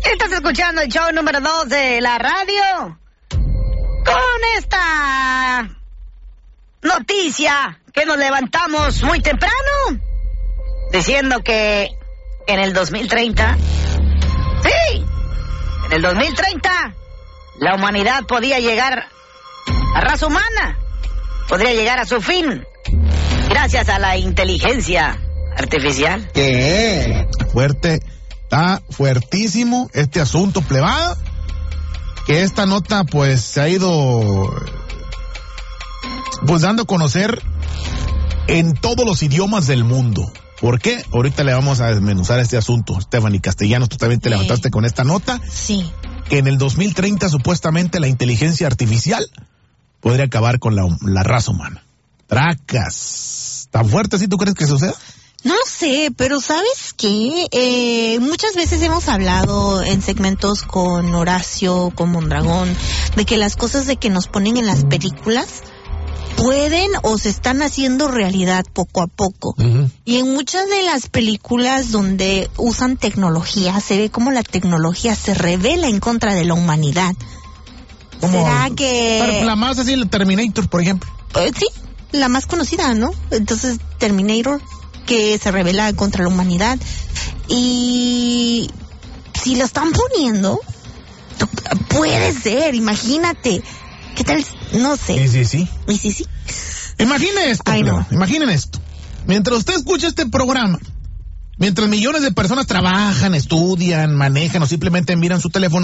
Estás escuchando el show número 2 de la radio con esta noticia que nos levantamos muy temprano diciendo que en el 2030, sí, en el 2030 la humanidad podía llegar, la raza humana podría llegar a su fin gracias a la inteligencia artificial. ¿Qué? Fuerte, está fuertísimo este asunto, plebada. Que esta nota pues se ha ido pues dando a conocer en todos los idiomas del mundo. ¿Por qué? Ahorita le vamos a desmenuzar este asunto. Stephanie Castellanos, tú también te levantaste con esta nota. Sí. Que en el 2030 supuestamente la inteligencia artificial podría acabar con la raza humana. Tracas. ¿Tan fuerte así tú crees que suceda? No sé, pero ¿sabes qué? Muchas veces hemos hablado en segmentos con Horacio, con Mondragón, de que las cosas de que nos ponen en las películas pueden o se están haciendo realidad poco a poco. Uh-huh. Y en muchas de las películas donde usan tecnología, se ve como la tecnología se revela en contra de la humanidad. ¿Será que...? La más así, el Terminator, por ejemplo. Sí, la más conocida, ¿no? Entonces, Terminator, que se revela contra la humanidad. Y si lo están poniendo, puede ser, imagínate. ¿Qué tal? No sé. Sí. ¿Y sí? Imaginen esto. Ay, no. Imaginen esto. Mientras usted escucha este programa, mientras millones de personas trabajan, estudian, manejan o simplemente miran su teléfono,